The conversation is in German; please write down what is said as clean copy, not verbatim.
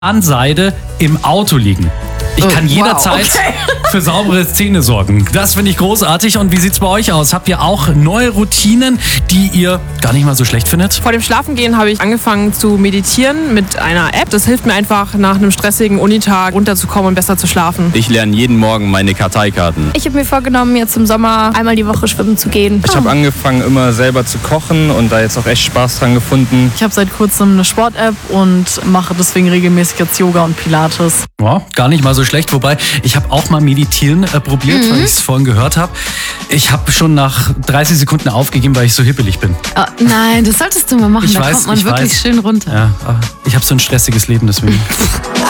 Zahnseide im Auto liegen. Ich kann jederzeit für saubere Zähne sorgen. Das finde ich großartig. Und wie sieht's bei euch aus? Habt ihr auch neue Routinen, die ihr gar nicht mal so schlecht findet? Vor dem Schlafengehen habe ich angefangen zu meditieren mit einer App. Das hilft mir einfach, nach einem stressigen Unitag runterzukommen und besser zu schlafen. Ich lerne jeden Morgen meine Karteikarten. Ich habe mir vorgenommen, jetzt im Sommer einmal die Woche schwimmen zu gehen. Ich habe angefangen, immer selber zu kochen und da jetzt auch echt Spaß dran gefunden. Ich habe seit kurzem eine Sport-App und mache deswegen regelmäßig jetzt Yoga und Pilates. Ja, gar nicht mal so schlecht. Wobei, ich habe auch mal Meditieren probiert, weil ich es vorhin gehört habe. Ich habe schon nach 30 Sekunden aufgegeben, weil ich so hippelig bin. Oh, nein, das solltest du mal machen. Ich da weiß, kommt man ich wirklich weiß. schön runter. Ja, aber ich habe so ein stressiges Leben, deswegen.